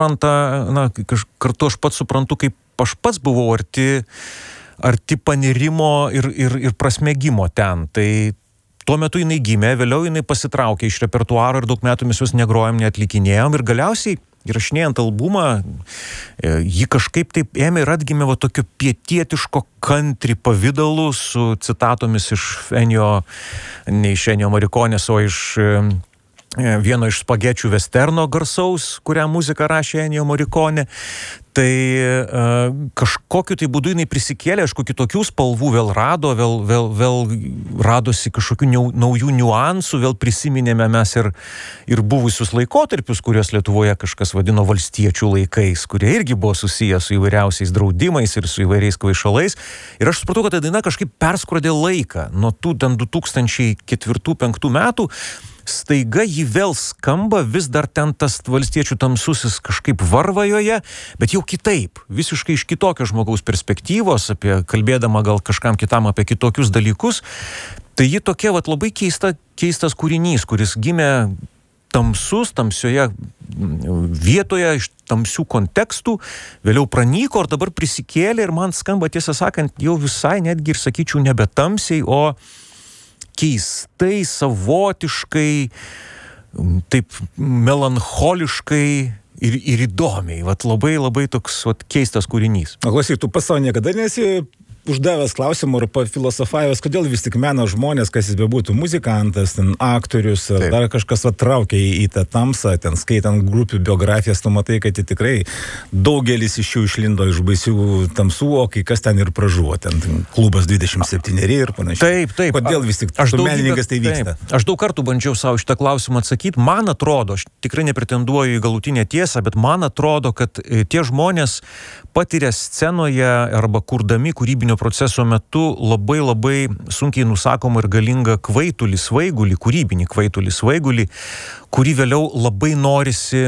na, kartu aš pats suprantu, kaip aš pats buvau arti panirimo ir prasmegimo ten. Tai tuo metu jinai gimė, vėliau jinai pasitraukė iš repertuaro ir daug metų mes jos negrojom, neatlikinėjom ir galiausiai įrašinėjant albumą, ji kažkaip taip ėmė ir atgimė va tokio pietietiško country pavidalu su citatomis iš ne iš Ennio Morriconės, o iš vieno iš spagečių westerno garsaus, kurią muziką rašė Ennio Morricone. Tai kažkokiu tai būdu jinai prisikėlė, aišku, kitokių spalvų vėl rado, vėl radosi kažkokių naujų niuansų, vėl prisiminėme mes ir buvusius laikotarpius, kuriuos Lietuvoje kažkas vadino valstiečių laikais, kurie irgi buvo susiję su įvairiausiais draudimais ir su įvairiais kvaišalais. Ir aš supratau, kad ta daina kažkaip perskrodė laiką. Nuo tų 2004-2005 metų staiga jį vėl skamba, vis dar ten tas valstiečių tamsusis kažkaip varva joje, bet jau kitaip, visiškai iš kitokio žmogaus perspektyvos, kalbėdama gal kažkam kitam apie kitokius dalykus. Tai ji tokia labai keistas kūrinys, kuris gimė tamsioje vietoje, iš tamsių kontekstų, vėliau pranyko ir dabar prisikėlė ir man skamba, tiesą sakant, jau visai netgi ir sakyčiau nebe tamsiai, o keistai, savotiškai, taip melancholiškai ir įdomiai. Labai toks keistas kūrinys. O klausyk, tu pats savo niekada nesi uždavęs klausimų ar pafilosofavęs, kodėl vis tik meno žmonės, kas jis bebūtų, muzikantas, ten aktorius, ar dar kažkas traukia į tą tamsą, ten skaitant grupių biografijas, tu matai, kad tikrai daugelis iš jų išlindo iš baisių tamsų, o kai kas ten ir pražuvo, ten klubas 27 ir panašiai. Taip. Kodėl vis tik tu menininkas tai vyksta? Taip. Aš daug kartų bandžiau savo šitą klausimą atsakyti. Man atrodo, aš tikrai nepretenduoju į galutinę tiesą, bet man atrodo, kad tie žmonės patiria scenoje arba kurdami kūrybinio proceso metu labai sunkiai nusakomą ir galingą kvaitulį, svaigulį, kūrybinį kvaitulį, svaigulį, kurį vėliau labai norisi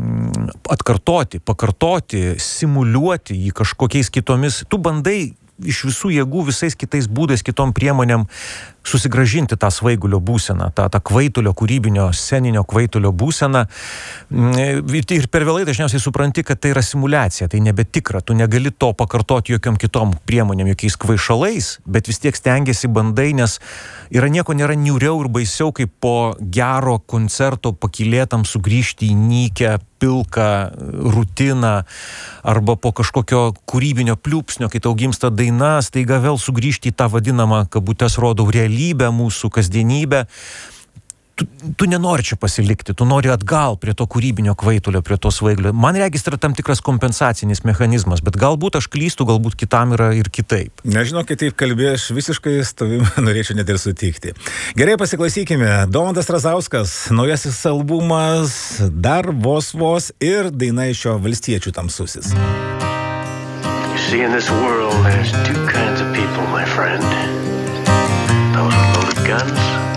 pakartoti, simuliuoti jį kažkokiais kitomis. Tu bandai iš visų jėgų, visais kitais būdais, kitom priemonėm susigražinti tą svaigulio būseną, tą kvaitulio, kūrybinio, sceninio kvaitulio būseną. Ir per vėlai dažniausiai supranti, kad tai yra simuliacija, tai nebetikra, tu negali to pakartoti jokiom kitom priemonėm, jokiais kvaišalais, bet vis tiek stengiasi, bandai, nes nieko nėra niūriau ir baisiau, kaip po gero koncerto pakylėtam sugrįžti į nykę, pilką rutiną arba po kažkokio kūrybinio pliūpsnio, kai tau gimsta daina, staiga vėl sugrįžti į tą vadinamą, kabutes rodau, realybę, mūsų kasdienybę. Tu nenori čia pasilikti, tu nori atgal prie to kūrybinio kvaitulio, prie to svaiglio. Man regis yra tam tikras kompensacinis mechanizmas, bet galbūt aš klystu, galbūt kitam yra ir kitaip. Nežinau, kai taip kalbėjai, aš visiškai su tavim norėčiau net ir sutikti. Gerai, pasiklausykime. Domantas Razauskas, naujasis albumas, dar vos ir daina iš jo Valstiečių tamsusis. You see, in this world there's two kinds of people, my friend. Those with loaded guns